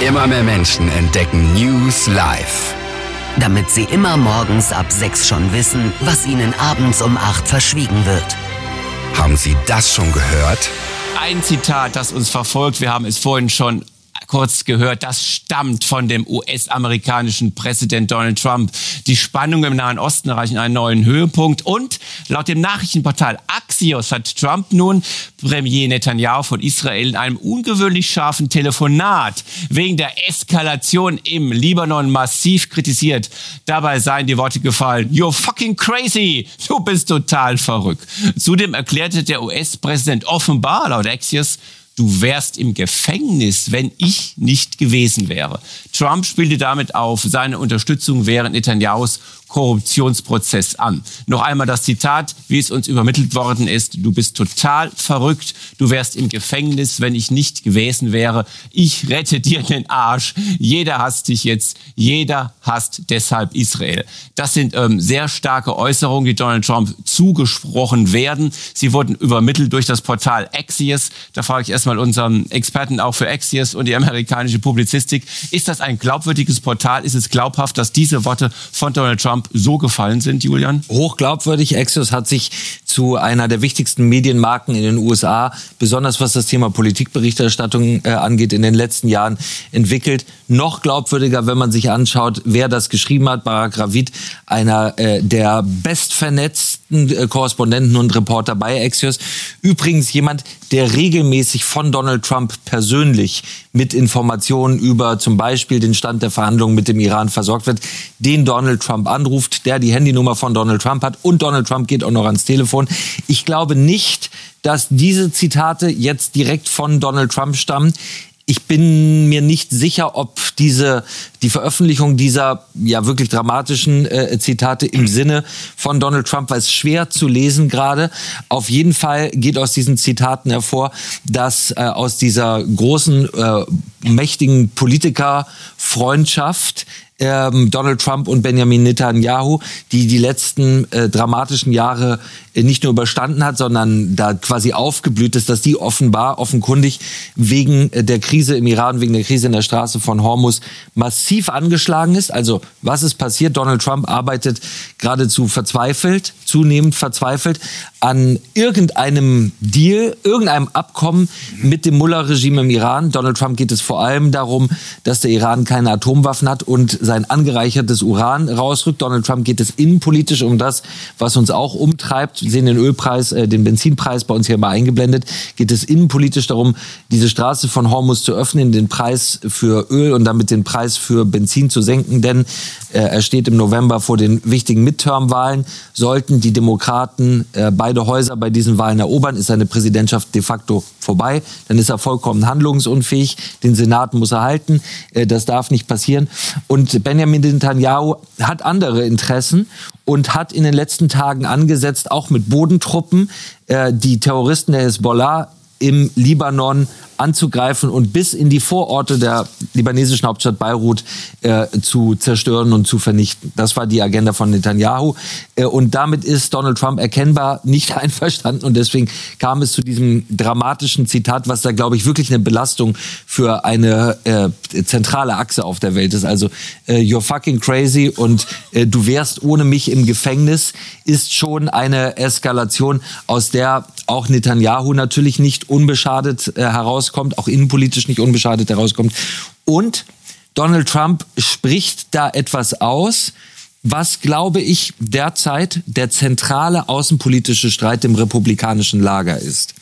Immer mehr Menschen entdecken News live. Damit sie immer morgens ab 6 schon wissen, was ihnen abends um 8 verschwiegen wird. Haben Sie das schon gehört? Ein Zitat, das uns verfolgt, wir haben es vorhin schon kurz gehört, das stammt von dem US-amerikanischen Präsident Donald Trump. Die Spannungen im Nahen Osten erreichen einen neuen Höhepunkt und laut dem Nachrichtenportal Axios hat Trump nun Premier Netanyahu von Israel in einem ungewöhnlich scharfen Telefonat wegen der Eskalation im Libanon massiv kritisiert. Dabei seien die Worte gefallen: "You're fucking crazy! Du bist total verrückt." Zudem erklärte der US-Präsident offenbar laut Axios: "Du wärst im Gefängnis, wenn ich nicht gewesen wäre." Trump spielte damit auf seine Unterstützung während Netanyahus Korruptionsprozess an. Noch einmal das Zitat, wie es uns übermittelt worden ist: "Du bist total verrückt. Du wärst im Gefängnis, wenn ich nicht gewesen wäre. Ich rette dir den Arsch. Jeder hasst dich jetzt. Jeder hasst deshalb Israel." Das sind sehr starke Äußerungen, die Donald Trump zugesprochen werden. Sie wurden übermittelt durch das Portal Axios. Da frage ich erstmal unseren Experten auch für Axios und die amerikanische Publizistik: Ist das ein glaubwürdiges Portal? Ist es glaubhaft, dass diese Worte von Donald Trump so gefallen sind, Julian? Hochglaubwürdig. Axios hat sich zu einer der wichtigsten Medienmarken in den USA, besonders was das Thema Politikberichterstattung angeht, in den letzten Jahren entwickelt. Noch glaubwürdiger, wenn man sich anschaut, wer das geschrieben hat. Barak Ravid, einer der bestvernetzten Korrespondenten und Reporter bei Axios. Übrigens jemand, der regelmäßig von Donald Trump persönlich mit Informationen über zum Beispiel den Stand der Verhandlungen mit dem Iran versorgt wird, den Donald Trump anruft, der die Handynummer von Donald Trump hat, und Donald Trump geht auch noch ans Telefon. Ich glaube nicht, dass diese Zitate jetzt direkt von Donald Trump stammen. Ich bin mir nicht sicher, ob die Veröffentlichung dieser ja wirklich dramatischen Zitate im Sinne von Donald Trump, weil es schwer zu lesen gerade. Auf jeden Fall geht aus diesen Zitaten hervor, dass aus dieser großen, mächtigen Politikerfreundschaft Donald Trump und Benjamin Netanyahu, die letzten dramatischen Jahre nicht nur überstanden hat, sondern da quasi aufgeblüht ist, dass die offenkundig wegen der Krise im Iran, wegen der Krise in der Straße von Hormuz massiv angeschlagen ist. Also was ist passiert? Donald Trump arbeitet geradezu zunehmend verzweifelt an irgendeinem Deal, irgendeinem Abkommen mit dem Mullah-Regime im Iran. Donald Trump geht es vor allem darum, dass der Iran keine Atomwaffen hat und sein angereichertes Uran rausrückt. Donald Trump geht es innenpolitisch um das, was uns auch umtreibt. Wir sehen den Ölpreis, den Benzinpreis bei uns hier mal eingeblendet. Geht es innenpolitisch darum, diese Straße von Hormuz zu öffnen, den Preis für Öl und damit den Preis für Benzin zu senken. Denn er steht im November vor den wichtigen Midterm-Wahlen. Sollten die Demokraten beide Häuser bei diesen Wahlen erobern, ist seine Präsidentschaft de facto vorbei. Dann ist er vollkommen handlungsunfähig. Den Senat muss er halten. Das darf nicht passieren. Und Benjamin Netanyahu hat andere Interessen und hat in den letzten Tagen angesetzt, auch mit Bodentruppen, die Terroristen der Hezbollah im Libanon anzugreifen und bis in die Vororte der libanesischen Hauptstadt Beirut zu zerstören und zu vernichten. Das war die Agenda von Netanyahu. Und damit ist Donald Trump erkennbar nicht einverstanden. Und deswegen kam es zu diesem dramatischen Zitat, was da, glaube ich, wirklich eine Belastung für eine zentrale Achse auf der Welt ist. Also "You're fucking crazy" und "Du wärst ohne mich im Gefängnis" ist schon eine Eskalation, aus der auch Netanyahu natürlich nicht unbeschadet herauskommt, auch innenpolitisch nicht unbeschadet herauskommt. Und Donald Trump spricht da etwas aus, was, glaube ich, derzeit der zentrale außenpolitische Streit im republikanischen Lager ist.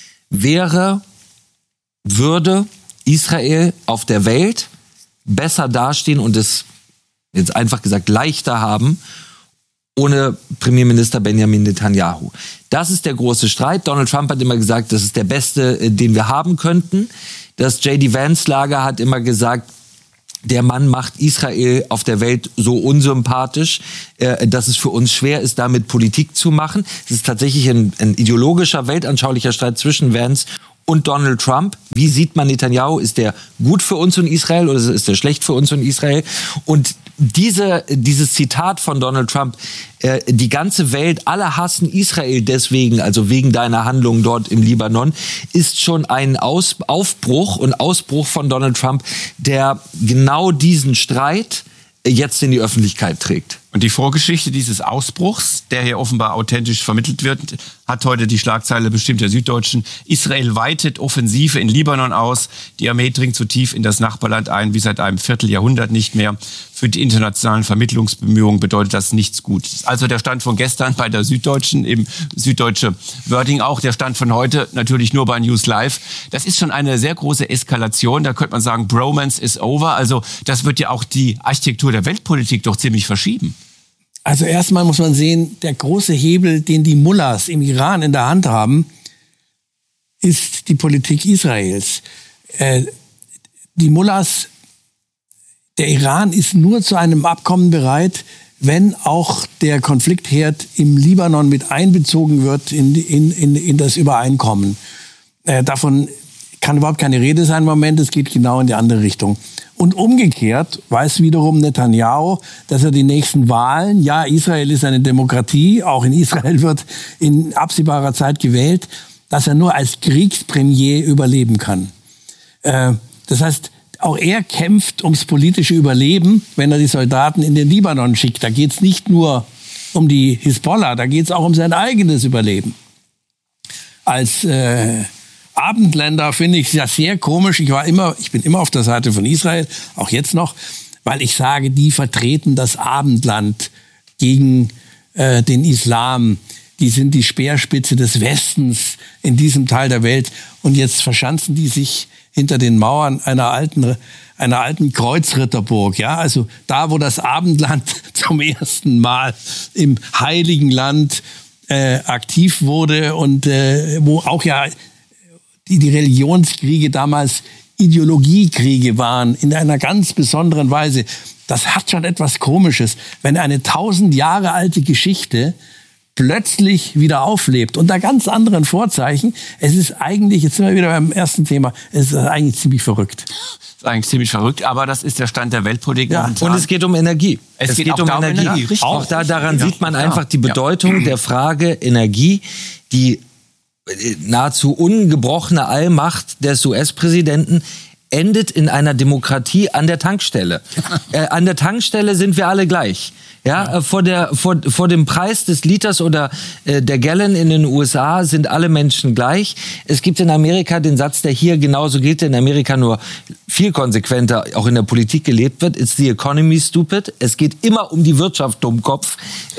Würde Israel auf der Welt besser dastehen und es, jetzt einfach gesagt, leichter haben, ohne Premierminister Benjamin Netanyahu? Das ist der große Streit. Donald Trump hat immer gesagt, das ist der beste, den wir haben könnten. Das J.D. Vance-Lager hat immer gesagt, der Mann macht Israel auf der Welt so unsympathisch, dass es für uns schwer ist, damit Politik zu machen. Es ist tatsächlich ein ideologischer, weltanschaulicher Streit zwischen Vance und Donald Trump. Wie sieht man Netanyahu? Ist der gut für uns und Israel oder ist der schlecht für uns und Israel? Und dieses Zitat von Donald Trump, die ganze Welt, alle hassen Israel deswegen, also wegen deiner Handlungen dort im Libanon, ist schon ein Aufbruch von Donald Trump, der genau diesen Streit jetzt in die Öffentlichkeit trägt. Und die Vorgeschichte dieses Ausbruchs, der hier offenbar authentisch vermittelt wird, hat heute die Schlagzeile bestimmt der Süddeutschen. Israel weitet Offensive in Libanon aus. Die Armee dringt so tief in das Nachbarland ein wie seit einem Vierteljahrhundert nicht mehr. Für die internationalen Vermittlungsbemühungen bedeutet das nichts Gutes. Also der Stand von gestern bei der Süddeutschen, eben süddeutsche Wording auch. Der Stand von heute natürlich nur bei News Live. Das ist schon eine sehr große Eskalation. Da könnte man sagen, Bromance is over. Also das wird ja auch die Architektur der Weltpolitik doch ziemlich verschieben. Also erstmal muss man sehen, der große Hebel, den die Mullahs im Iran in der Hand haben, ist die Politik Israels. Die Mullahs, der Iran ist nur zu einem Abkommen bereit, wenn auch der Konfliktherd im Libanon mit einbezogen wird in das Übereinkommen. Davon kann überhaupt keine Rede sein im Moment, es geht genau in die andere Richtung. Und umgekehrt weiß wiederum Netanyahu, dass er die nächsten Wahlen, ja, Israel ist eine Demokratie, auch in Israel wird in absehbarer Zeit gewählt, dass er nur als Kriegspremier überleben kann. Das heißt, auch er kämpft ums politische Überleben, wenn er die Soldaten in den Libanon schickt. Da geht es nicht nur um die Hisbollah, da geht es auch um sein eigenes Überleben. Als Abendländer finde ich es ja sehr komisch. Ich bin immer auf der Seite von Israel, auch jetzt noch, weil ich sage, die vertreten das Abendland gegen den Islam. Die sind die Speerspitze des Westens in diesem Teil der Welt. Und jetzt verschanzen die sich hinter den Mauern einer alten Kreuzritterburg. Ja, also da, wo das Abendland zum ersten Mal im Heiligen Land aktiv wurde und wo auch ja die Religionskriege damals Ideologiekriege waren, in einer ganz besonderen Weise. Das hat schon etwas Komisches, wenn eine 1000 Jahre alte Geschichte plötzlich wieder auflebt, unter ganz anderen Vorzeichen. Es ist eigentlich, jetzt sind wir wieder beim ersten Thema, es ist eigentlich ziemlich verrückt. Das ist eigentlich ziemlich verrückt, aber das ist der Stand der Weltpolitik. Ja, und es geht um Energie. Es geht auch um Energie. Auch daran sieht man einfach die Bedeutung der Frage Energie, die nahezu ungebrochene Allmacht des US-Präsidenten endet in einer Demokratie an der Tankstelle. An der Tankstelle sind wir alle gleich. Ja, vor dem Preis des Liters oder der Gallon in den USA sind alle Menschen gleich. Es gibt in Amerika den Satz, der hier genauso gilt, der in Amerika nur viel konsequenter auch in der Politik gelebt wird. It's the economy, stupid. Es geht immer um die Wirtschaft, Dummkopf.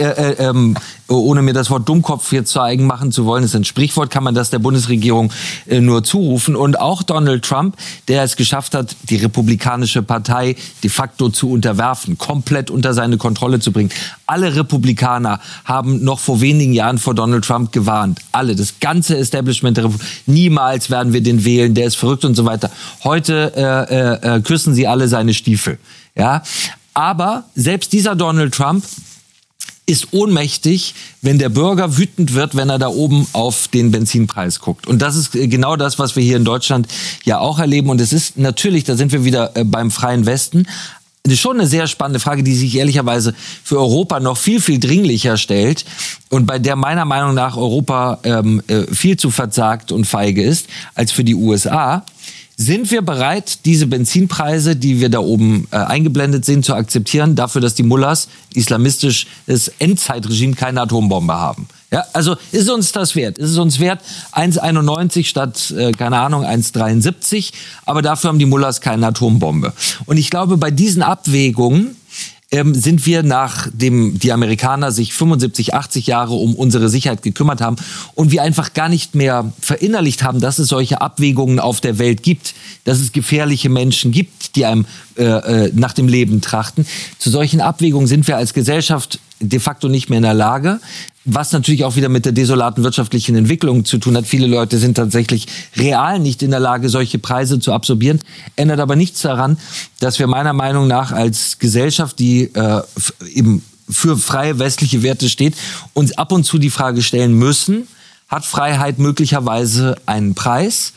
Ohne mir das Wort Dummkopf jetzt zu eigen machen zu wollen, ist ein Sprichwort, kann man das der Bundesregierung nur zurufen. Und auch Donald Trump, der es geschafft hat, die Republikanische Partei de facto zu unterwerfen, komplett unter seine Kontrolle zu bringen. Alle Republikaner haben noch vor wenigen Jahren vor Donald Trump gewarnt. Alle, das ganze Establishment der Republik. Niemals werden wir den wählen, der ist verrückt und so weiter. Heute küssen sie alle seine Stiefel. Ja? Aber selbst dieser Donald Trump ist ohnmächtig, wenn der Bürger wütend wird, wenn er da oben auf den Benzinpreis guckt. Und das ist genau das, was wir hier in Deutschland ja auch erleben. Und es ist natürlich, da sind wir wieder beim Freien Westen, schon eine sehr spannende Frage, die sich ehrlicherweise für Europa noch viel, viel dringlicher stellt und bei der meiner Meinung nach Europa viel zu verzagt und feige ist als für die USA. Sind wir bereit, diese Benzinpreise, die wir da oben eingeblendet sehen, zu akzeptieren, dafür, dass die Mullahs, islamistisches Endzeitregime, keine Atombombe haben? Ja, also ist uns das wert? Ist es uns wert, 1,91 statt, keine Ahnung, 1,73? Aber dafür haben die Mullahs keine Atombombe. Und ich glaube, bei diesen Abwägungen sind wir, nachdem die Amerikaner sich 75, 80 Jahre um unsere Sicherheit gekümmert haben und wir einfach gar nicht mehr verinnerlicht haben, dass es solche Abwägungen auf der Welt gibt, dass es gefährliche Menschen gibt, die einem nach dem Leben trachten. Zu solchen Abwägungen sind wir als Gesellschaft de facto nicht mehr in der Lage, was natürlich auch wieder mit der desolaten wirtschaftlichen Entwicklung zu tun hat. Viele Leute sind tatsächlich real nicht in der Lage, solche Preise zu absorbieren. Ändert aber nichts daran, dass wir meiner Meinung nach als Gesellschaft, die eben für freie westliche Werte steht, uns ab und zu die Frage stellen müssen, hat Freiheit möglicherweise einen Preis?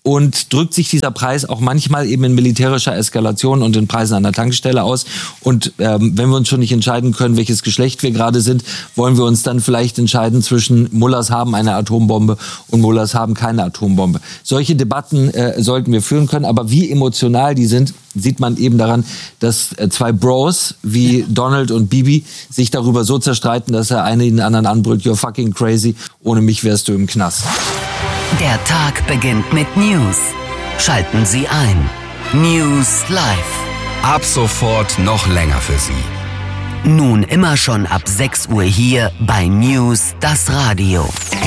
und drückt sich dieser Preis auch manchmal eben in militärischer Eskalation und in Preisen an der Tankstelle aus. Und wenn wir uns schon nicht entscheiden können, welches Geschlecht wir gerade sind, wollen wir uns dann vielleicht entscheiden zwischen Mullahs haben eine Atombombe und Mullahs haben keine Atombombe. Solche Debatten sollten wir führen können, aber wie emotional die sind, sieht man eben daran, dass zwei Bros wie Donald und Bibi sich darüber so zerstreiten, dass der eine den anderen anbrüllt, you're fucking crazy, ohne mich wärst du im Knast. Der Tag beginnt mit News. Schalten Sie ein. News Live. Ab sofort noch länger für Sie. Nun immer schon ab 6 Uhr hier bei News, das Radio.